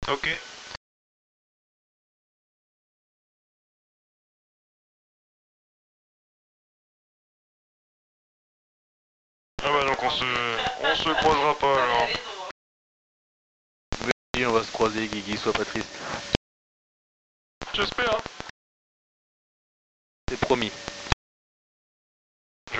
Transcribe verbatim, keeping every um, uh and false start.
Ok. Ah bah donc on se, on se croisera pas alors. Oui, on va se croiser, Guigui, sois pas triste. J'espère. C'est promis.